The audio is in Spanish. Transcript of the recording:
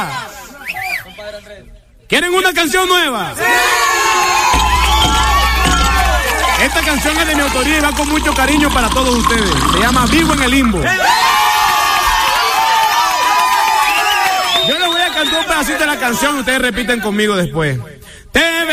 nueva? ¿Quieren una canción nueva? ¡Sí! Esta canción es de mi autoría y va con mucho cariño para todos ustedes. Se llama Vivo en el Limbo. Yo les voy a cantar un pedacito de la canción y ustedes repiten conmigo después.